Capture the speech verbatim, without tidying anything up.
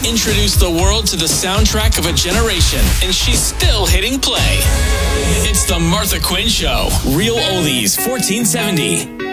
introduced the world to the soundtrack of a generation, and she's still hitting play. It's the Martha Quinn Show. Real Oldies, fourteen seventy.